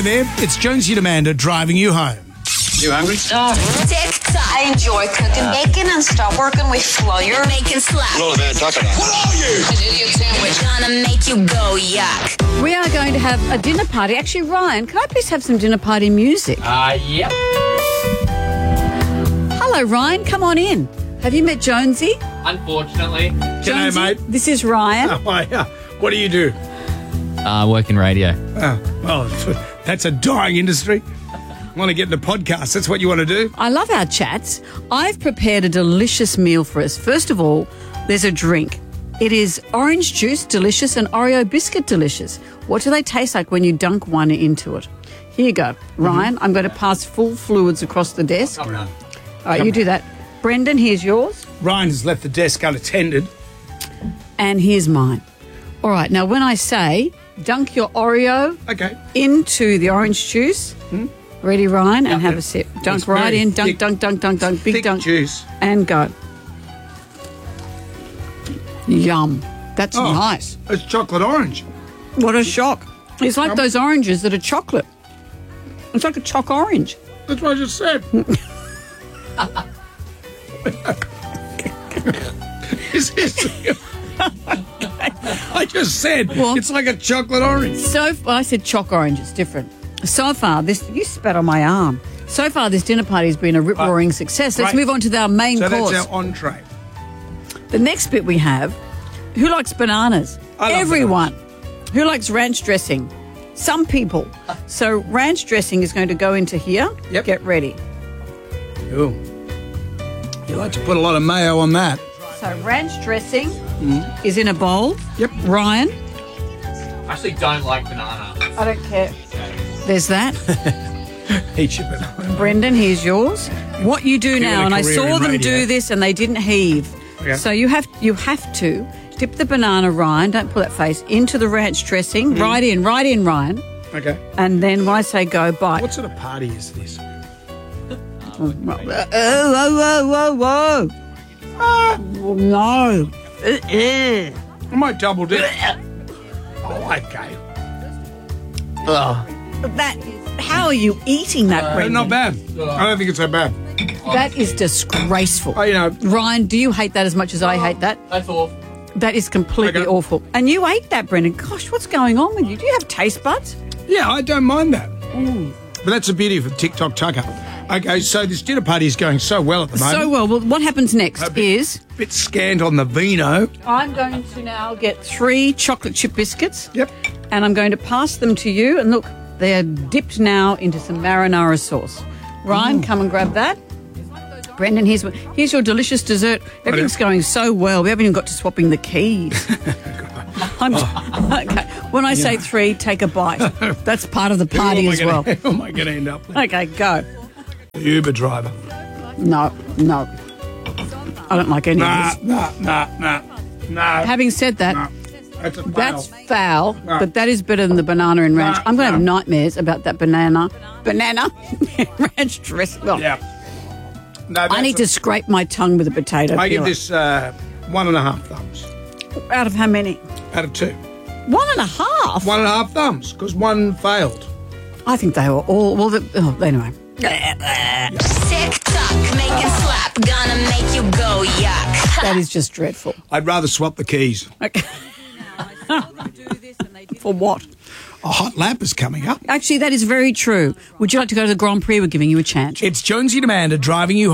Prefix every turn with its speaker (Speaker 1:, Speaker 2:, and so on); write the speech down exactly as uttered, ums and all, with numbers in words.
Speaker 1: there. It's Jonesy and Amanda driving you home.
Speaker 2: You hungry?
Speaker 3: Oh, TikTok. I enjoy cooking bacon and stop working with flour. Making slap.
Speaker 2: What about talking about? What are you?
Speaker 3: An idiot sandwich. Gonna make you go yuck.
Speaker 4: We are going to have a dinner party. Actually, Ryan, can I please have some dinner party music?
Speaker 5: Uh, yep.
Speaker 4: Hello, Ryan. Come on in. Have you met Jonesy?
Speaker 5: Unfortunately.
Speaker 1: G'day,
Speaker 4: Jonesy,
Speaker 1: mate.
Speaker 4: This is Ryan.
Speaker 1: Oh, yeah. What do you do?
Speaker 5: Uh, work in radio.
Speaker 1: Oh, well, that's a dying industry. Want to get into podcasts. That's what you want to do?
Speaker 4: I love our chats. I've prepared a delicious meal for us. First of all, there's a drink. It is orange juice, delicious, and Oreo biscuit, delicious. What do they taste like when you dunk one into it? Here you go. Ryan, I'm going to pass full fluids across the desk.
Speaker 5: Come on.
Speaker 4: All right, you do that. Brendan, here's yours.
Speaker 1: Ryan has left the desk unattended.
Speaker 4: And here's mine. All right, now when I say dunk your Oreo
Speaker 1: Okay.
Speaker 4: into the orange juice,
Speaker 1: Hmm?
Speaker 4: ready, Ryan, and
Speaker 1: Yep,
Speaker 4: have
Speaker 1: yep.
Speaker 4: a sip. Dunk
Speaker 1: It's
Speaker 4: right
Speaker 1: very
Speaker 4: in, dunk,
Speaker 1: thick-
Speaker 4: dunk, dunk, dunk, dunk, big
Speaker 1: Thick
Speaker 4: dunk,
Speaker 1: juice.
Speaker 4: and go. Yum. That's
Speaker 1: Oh,
Speaker 4: nice.
Speaker 1: It's chocolate orange.
Speaker 4: What a shock. It's like
Speaker 1: Yum.
Speaker 4: those oranges that are chocolate. It's like a choc orange.
Speaker 1: That's what I just said. Is this... I just said
Speaker 4: What?
Speaker 1: it's like a chocolate orange.
Speaker 4: So well, I said choc orange. It's different. So far, this you spat on my arm. So far, this dinner party has been a rip-roaring success. Let's
Speaker 1: Right.
Speaker 4: move on to our main
Speaker 1: So
Speaker 4: course.
Speaker 1: that's our entree.
Speaker 4: The next bit we have, who likes bananas?
Speaker 1: I love
Speaker 4: Everyone. Who likes ranch dressing? Some people. So ranch dressing is going to go into here.
Speaker 1: Yep.
Speaker 4: Get ready.
Speaker 1: Ooh. You like to put a lot of mayo on that.
Speaker 4: So ranch dressing is in a bowl.
Speaker 1: Yep.
Speaker 4: Ryan,
Speaker 5: I actually don't like banana.
Speaker 4: I don't care. There's that.
Speaker 1: Eat your banana.
Speaker 4: Brendan, here's yours. What you do
Speaker 1: Feel
Speaker 4: now,
Speaker 1: a
Speaker 4: and I
Speaker 1: career
Speaker 4: saw
Speaker 1: in
Speaker 4: them
Speaker 1: radio.
Speaker 4: do this and they didn't heave.
Speaker 1: Okay.
Speaker 4: So you have you have to dip the banana, Ryan, don't pull that face, into the ranch dressing. Right in, right in, Ryan.
Speaker 1: Okay.
Speaker 4: And then when I say go, bite.
Speaker 1: What sort of party is this?
Speaker 4: Oh, whoa, whoa, whoa, whoa. Ah, no.
Speaker 1: I might double dip. Oh, okay.
Speaker 4: That, how are you eating that,
Speaker 1: Uh,
Speaker 4: Brendan?
Speaker 1: not bad. I don't think it's so bad.
Speaker 4: That is disgraceful.
Speaker 1: Oh, you know,
Speaker 4: Ryan, do you hate that as much as I hate that?
Speaker 5: That's all.
Speaker 4: That is completely
Speaker 1: Okay.
Speaker 4: awful. And you ate that, Brendan. Gosh, what's going on with you? Do you have taste buds?
Speaker 1: yeah, I don't mind that. But that's the beauty of TikTok Tucker. Okay, so this dinner party is going so well at the moment.
Speaker 4: So well. Well, what happens next
Speaker 1: A bit-
Speaker 4: is
Speaker 1: bit scant on the vino.
Speaker 4: I'm going to now get three chocolate chip biscuits.
Speaker 1: Yep.
Speaker 4: And I'm going to pass them to you. And look, they're dipped now into some marinara sauce. Ryan, come and grab that. Brendan, here's here's your delicious dessert. Everything's going so well. We haven't even got to swapping the keys. I'm, okay. When I say three, take a bite. That's part of the party
Speaker 1: Who am I
Speaker 4: as
Speaker 1: gonna-
Speaker 4: well.
Speaker 1: Who am I going to end up with?
Speaker 4: Okay, go.
Speaker 1: The Uber driver.
Speaker 4: No, no. I don't like any
Speaker 1: Nah,
Speaker 4: of this.
Speaker 1: nah, nah, nah, nah.
Speaker 4: Having said that,
Speaker 1: nah. That's a fail.
Speaker 4: that's foul,
Speaker 1: No.
Speaker 4: but that is better than the banana and ranch.
Speaker 1: No,
Speaker 4: I'm going to have
Speaker 1: no.
Speaker 4: nightmares about that banana, banana ranch dress. Oh,
Speaker 1: Yeah. No,
Speaker 4: I
Speaker 1: that's
Speaker 4: need
Speaker 1: a-
Speaker 4: to scrape my tongue with a potato
Speaker 1: I give
Speaker 4: peeler.
Speaker 1: this uh, one and a half thumbs
Speaker 4: Out of how many?
Speaker 1: out of two.
Speaker 4: One and a half?
Speaker 1: One and a half thumbs because one failed.
Speaker 4: I think they were all, well, the, oh, anyway.
Speaker 3: TikTok, making slap. Gonna make you go yuck.
Speaker 4: That is just dreadful.
Speaker 1: I'd rather swap the keys.
Speaker 4: Okay. For what?
Speaker 1: A hot lap is coming up.
Speaker 4: Actually, that is very true. Would you like to go to the Grand Prix? We're giving you a chance.
Speaker 1: It's Jonesy and Amanda driving you home.